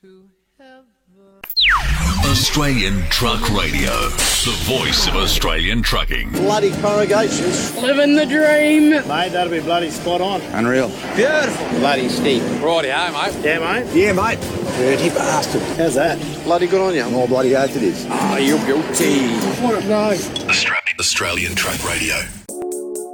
Australian Truck Radio, the voice of Australian trucking. Bloody corrugations. Living the dream. Mate, that'll be bloody spot on. Unreal. Beautiful. Bloody steep. Rightio, mate. Yeah, mate. Yeah, mate. Dirty bastard. How's that? Bloody good on you. More bloody oath it is. Oh, you're guilty. What a nice. Australian Truck Radio.